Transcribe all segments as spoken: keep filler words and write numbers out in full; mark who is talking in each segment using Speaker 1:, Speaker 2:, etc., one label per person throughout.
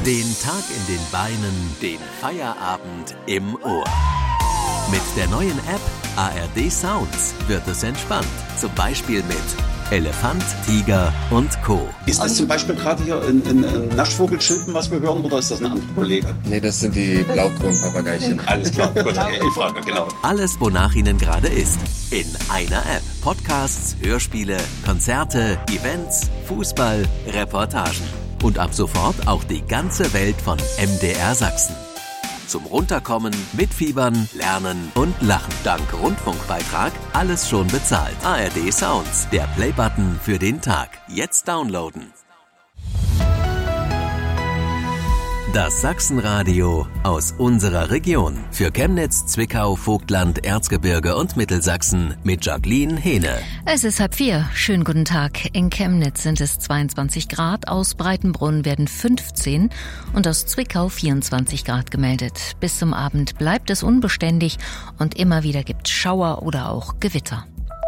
Speaker 1: Den Tag in den Beinen, den Feierabend im Ohr. Mit der neuen App A R D Sounds wird es entspannt. Zum Beispiel mit Elefant, Tiger und Co.
Speaker 2: Ist das zum Beispiel gerade hier ein, ein, ein Naschvogelchilpen, was wir hören, oder ist das ein anderer Kollege?
Speaker 3: Nee, das sind die Blaukronpapageien.
Speaker 2: Alles klar, gut, ich frage, genau.
Speaker 1: Alles, wonach Ihnen gerade ist. In einer App. Podcasts, Hörspiele, Konzerte, Events, Fußball, Reportagen. Und ab sofort auch die ganze Welt von M D R Sachsen. Zum Runterkommen, Mitfiebern, Lernen und Lachen. Dank Rundfunkbeitrag alles schon bezahlt. A R D Sounds, der Playbutton für den Tag. Jetzt downloaden. Das Sachsenradio aus unserer Region. Für Chemnitz, Zwickau, Vogtland, Erzgebirge und Mittelsachsen mit Jacqueline Hehne.
Speaker 4: Es ist halb vier. Schönen guten Tag. In Chemnitz sind es zweiundzwanzig Grad, aus Breitenbrunn werden fünfzehn und aus Zwickau vierundzwanzig Grad gemeldet. Bis zum Abend bleibt es unbeständig und immer wieder gibt Schauer oder auch Gewitter.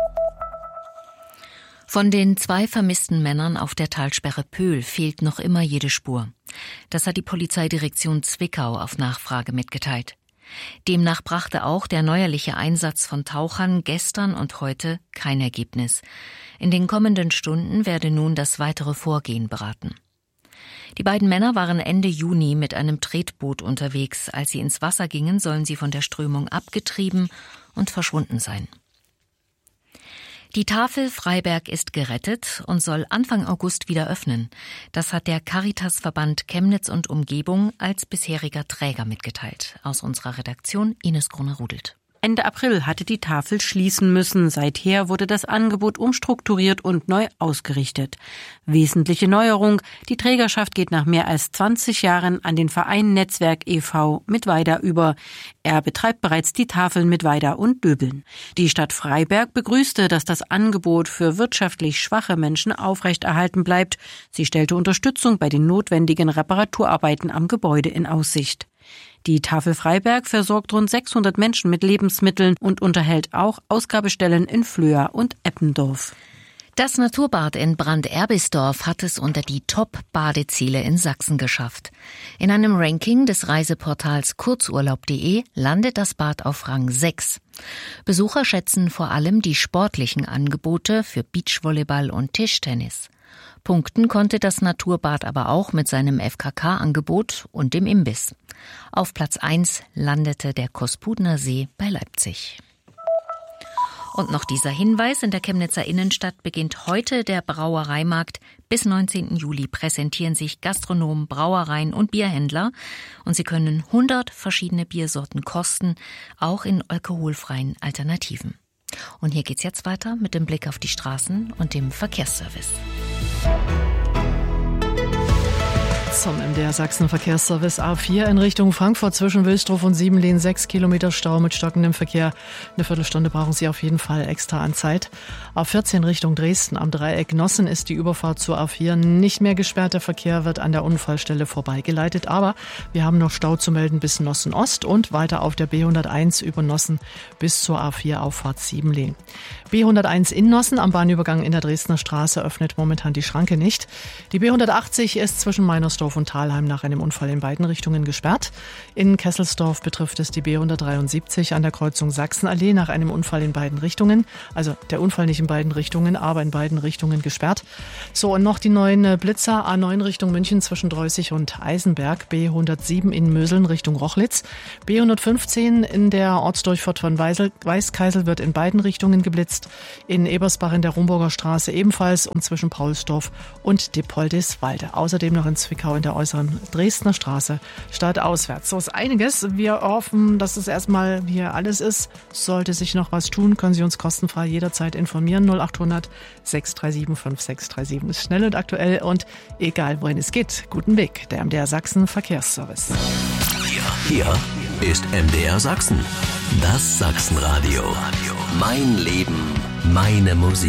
Speaker 4: Von den zwei vermissten Männern auf der Talsperre Pöhl fehlt noch immer jede Spur. Das hat die Polizeidirektion Zwickau auf Nachfrage mitgeteilt. Demnach brachte auch der neuerliche Einsatz von Tauchern gestern und heute kein Ergebnis. In den kommenden Stunden werde nun das weitere Vorgehen beraten. Die beiden Männer waren Ende Juni mit einem Tretboot unterwegs. Als sie ins Wasser gingen, sollen sie von der Strömung abgetrieben und verschwunden sein. Die Tafel Freiberg ist gerettet und soll Anfang August wieder öffnen. Das hat der Caritasverband Chemnitz und Umgebung als bisheriger Träger mitgeteilt. Aus unserer Redaktion Ines Gruner-Rudelt.
Speaker 5: Ende April hatte die Tafel schließen müssen. Seither wurde das Angebot umstrukturiert und neu ausgerichtet. Wesentliche Neuerung: Die Trägerschaft geht nach mehr als zwanzig Jahren an den Verein Netzwerk e V Mittweida über. Er betreibt bereits die Tafeln Mittweida und Döbeln. Die Stadt Freiberg begrüßte, dass das Angebot für wirtschaftlich schwache Menschen aufrechterhalten bleibt. Sie stellte Unterstützung bei den notwendigen Reparaturarbeiten am Gebäude in Aussicht. Die Tafel Freiberg versorgt rund sechshundert Menschen mit Lebensmitteln und unterhält auch Ausgabestellen in Flöa und Eppendorf.
Speaker 4: Das Naturbad in Brand-Erbisdorf hat es unter die Top-Badeziele in Sachsen geschafft. In einem Ranking des Reiseportals kurzurlaub punkt de landet das Bad auf Rang sechs. Besucher schätzen vor allem die sportlichen Angebote für Beachvolleyball und Tischtennis. Punkten konnte das Naturbad aber auch mit seinem F K K-Angebot und dem Imbiss. Auf Platz eins landete der Kospudner See bei Leipzig. Und noch dieser Hinweis: In der Chemnitzer Innenstadt beginnt heute der Brauereimarkt. Bis neunzehnten Juli präsentieren sich Gastronomen, Brauereien und Bierhändler. Und sie können hundert verschiedene Biersorten kosten, auch in alkoholfreien Alternativen. Und hier geht's jetzt weiter mit dem Blick auf die Straßen und dem Verkehrsservice.
Speaker 6: Zum M D R Sachsen Verkehrsservice A vier in Richtung Frankfurt zwischen Wilsdruff und Siebenlehn sechs Kilometer Stau mit stockendem Verkehr. Eine Viertelstunde brauchen Sie auf jeden Fall extra an Zeit. A vierzehn Richtung Dresden am Dreieck Nossen ist die Überfahrt zur A vier nicht mehr gesperrt. Der Verkehr wird an der Unfallstelle vorbeigeleitet, aber wir haben noch Stau zu melden bis Nossen Ost und weiter auf der B hunderteins über Nossen bis zur A vier Auffahrt Siebenlehn. B hunderteins in Nossen am Bahnübergang in der Dresdner Straße öffnet momentan die Schranke nicht. Die B hundertachtzig ist zwischen Meinersdorf und Thalheim nach einem Unfall in beiden Richtungen gesperrt. In Kesselsdorf betrifft es die B hundertdreiundsiebzig an der Kreuzung Sachsenallee nach einem Unfall in beiden Richtungen. Also der Unfall nicht in beiden Richtungen, aber in beiden Richtungen gesperrt. So, und noch die neuen Blitzer A neun Richtung München zwischen Dreußig und Eisenberg, B hundertsieben in Möseln Richtung Rochlitz. B hundertfünfzehn in der Ortsdurchfahrt von Weißkeisel wird in beiden Richtungen geblitzt. In Ebersbach in der Rumburger Straße ebenfalls und zwischen Paulsdorf und Dippoldiswalde. Außerdem noch in Zwickau in der äußeren Dresdner Straße stadtauswärts. So ist einiges. Wir hoffen, dass es erstmal hier alles ist. Sollte sich noch was tun, können Sie uns kostenfrei jederzeit informieren. null achthundert sechs drei sieben fünf sechs drei sieben ist schnell und aktuell und egal wohin es geht. Guten Weg, der M D R Sachsen Verkehrsservice.
Speaker 1: Hier, hier ist M D R Sachsen. Das Sachsenradio. Mein Leben, meine Musik.